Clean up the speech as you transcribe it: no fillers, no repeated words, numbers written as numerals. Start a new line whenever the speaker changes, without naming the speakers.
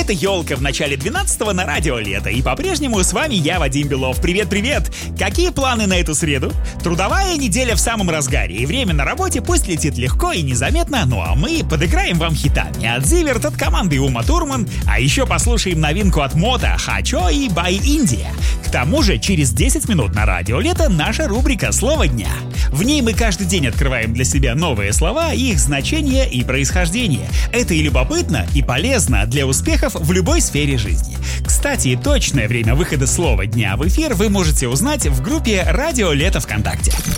Это «Елка» в начале 12-го на радио «Лето». И по-прежнему с вами я, Вадим Белов. Привет-привет! Какие планы на эту среду? Трудовая неделя в самом разгаре, и время на работе пусть летит легко и незаметно, ну а мы подыграем вам хитами от Зиверт, от команды Ума Турман, а еще послушаем новинку от Мото «Хачо» и «Бай Индия». К тому же, через 10 минут на радио «Лето» наша рубрика «Слово дня». В ней мы каждый день открываем для себя новые слова, их значение и происхождение. Это и любопытно, и полезно для успехов в любой сфере жизни. Кстати, точное время выхода слова дня в эфир вы можете узнать в группе «Радио Лето ВКонтакте».